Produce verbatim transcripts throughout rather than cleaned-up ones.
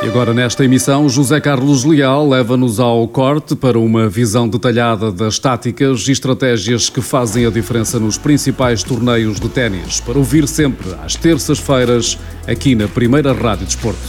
Agora nesta emissão, José Carlos Leal leva-nos ao corte para uma visão detalhada das táticas e estratégias que fazem a diferença nos principais torneios de ténis, para ouvir sempre às terças-feiras aqui na Primeira Rádio Desporto.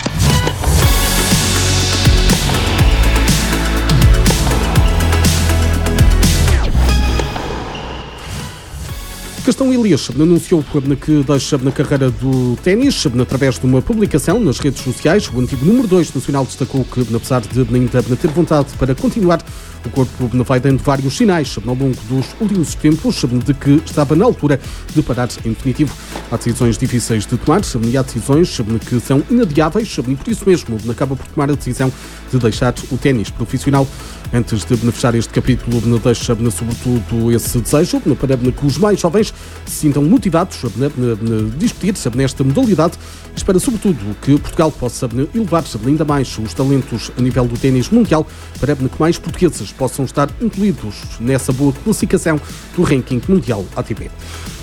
Gastão Elias anunciou que deixa na carreira do ténis através de uma publicação nas redes sociais. O antigo número dois nacional destacou que, apesar de ainda ter vontade para continuar, o corpo vai dando vários sinais ao longo dos últimos tempos de que estava na altura de parar em definitivo. Há decisões difíceis de tomar e há decisões que são inadiáveis e por isso mesmo acaba por tomar a decisão de deixar o ténis profissional. Antes de fechar este capítulo, deixa sobretudo esse desejo para que os mais jovens se sintam motivados a discutir nesta modalidade. Espera sobretudo que Portugal possa elevar ainda mais os talentos a nível do ténis mundial para que mais portugueses possam estar incluídos nessa boa classificação do ranking mundial A T P.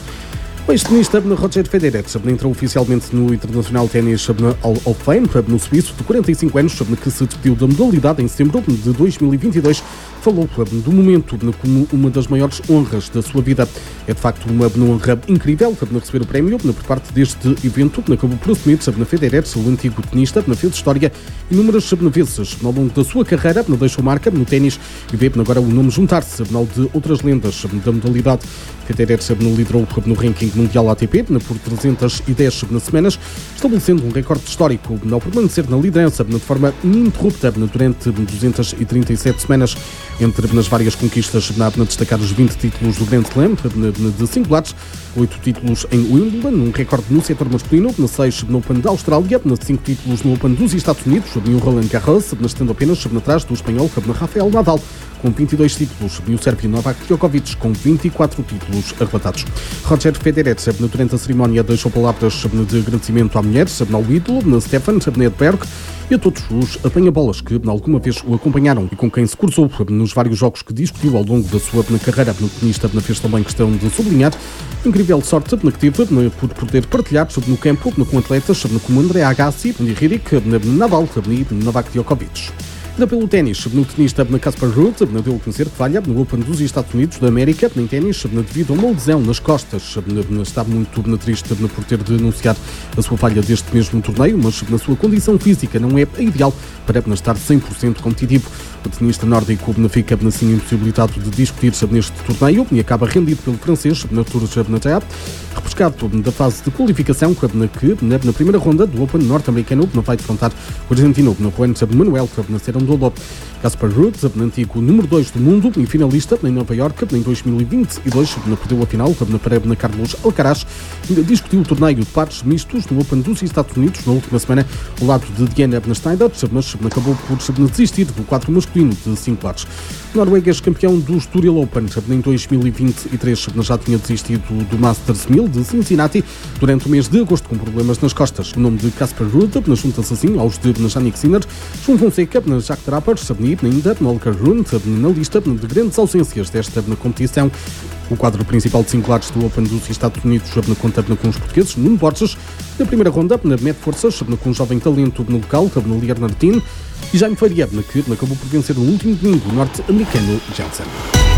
O ex-tenista Roger Federer entrou oficialmente no International Tennis Hall of Fame, no suíço de quarenta e cinco anos, que se despediu da modalidade em setembro de dois mil e vinte e dois. Falou do momento como uma das maiores honras da sua vida. É de facto uma honra incrível receber o prémio por parte deste evento, que acabou por assumir Federer, o antigo tenista, fez história inúmeras vezes ao longo da sua carreira, deixou marca no ténis e vê agora o nome juntar-se ao de outras lendas da modalidade. Federer liderou no ranking mundial A T P por trezentas e dez semanas, estabelecendo um recorde histórico ao permanecer na liderança de forma ininterrupta durante duzentas e trinta e sete semanas. Entre nas várias conquistas, na destacar os vinte títulos do Grand Slam de singulares, oito títulos em Wimbledon, um recorde no setor masculino, seis no Open da Austrália, cinco títulos no Open dos Estados Unidos, e o Roland Garros, estando apenas atrás do espanhol Rafael Nadal, com vinte e dois títulos, e o sérvio Novak Djokovic, com vinte e quatro títulos arrebatados. Roger Federer, durante a cerimónia, deixou palavras de agradecimento à mulher, ao ídolo, Stefan Edberg, e a todos os apanha-bolas que alguma vez o acompanharam e com quem se cruzou nos vários jogos que discutiu ao longo da sua carreira. No tenista fez também questão de sublinhar a incrível sorte que teve por poder partilhar no campo com atletas como André Agassi, Ririk, Nadal e Novak Djokovic. Ainda pelo ténis, no tenista Casper Ruud deu a conhecer que falha no Open dos Estados Unidos da América em ténis devido a uma lesão nas costas. Está muito triste por ter de anunciar a sua falha deste mesmo torneio, mas na sua condição física não é a ideal para estar cem por cento competitivo. O tenista nórdico fica assim impossibilitado de discutir neste torneio e acaba rendido pelo francês Arthur Jabnatea, repescado da fase de qualificação que na primeira ronda do Open norte-americano vai defrontar o argentino Juan Manuel Cerundolo. Casper Ruud, antigo número dois do mundo e finalista em Nova Iorque em dois mil e vinte e dois, perdeu a final para Carlos Alcaraz, discutiu o torneio de pares mistos no Open dos Estados Unidos na última semana ao lado de Diana Schneider, mas acabou por desistir do quadro masculino de cinco pares. O norueguês campeão do Estoril Open em dois mil e vinte e três já tinha desistido do Masters mil de Cincinnati durante o mês de agosto com problemas nas costas. O nome de Casper Ruud junta-se assim aos de Jannik Sinner, João Fonseca, Jack Draper e ainda Holger Rune na lista de grandes ausências desta competição. O quadro principal de singulares do Open dos Estados Unidos conta com os portugueses Nuno Borges, na primeira ronda mede forças com um jovem talento no local, no Lier Martin, e Jaime Faria, que acabou por vencer no último domingo o norte-americano Jensen.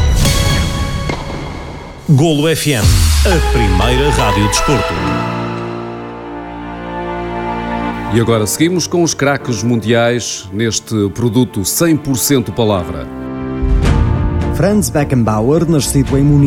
Golo F M, a primeira rádio de desporto. E agora seguimos com os craques mundiais neste produto cem por cento palavra. Franz Beckenbauer, nascido em Munique,